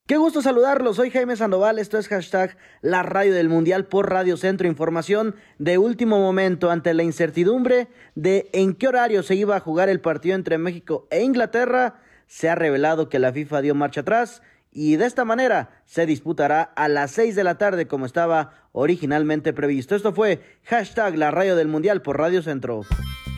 Qué gusto saludarlos, soy Jaime Sandoval, esto es hashtag La Radio del Mundial por Radio Centro. Información de último momento ante la incertidumbre de en qué horario se iba a jugar el partido entre México e Inglaterra. Se ha revelado que la FIFA dio marcha atrás y de esta manera se disputará a las 6 de la tarde como estaba originalmente previsto. Esto fue hashtag La Radio del Mundial por Radio Centro.